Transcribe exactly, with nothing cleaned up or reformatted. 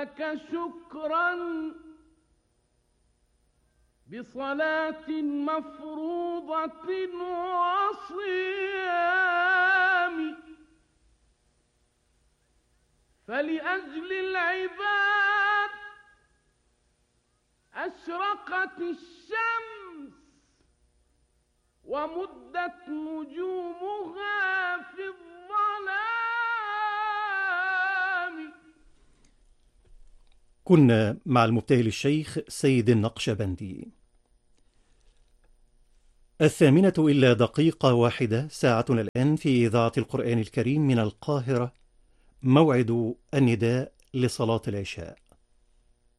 لك شكرا بصلاة مفروضة وصيام، فلأجل العباد أشرقت الشمس ومدت نجومها في الظلام. كنا مع المبتهل الشيخ سيد النقشبندي. الثامنة إلا دقيقة واحدة، ساعتنا الآن في إذاعة القرآن الكريم من القاهرة، موعد النداء لصلاة العشاء.